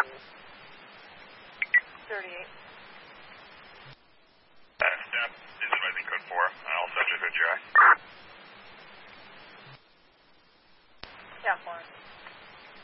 38. Staff is advising code 4. All subjects are GI. Yeah, 4.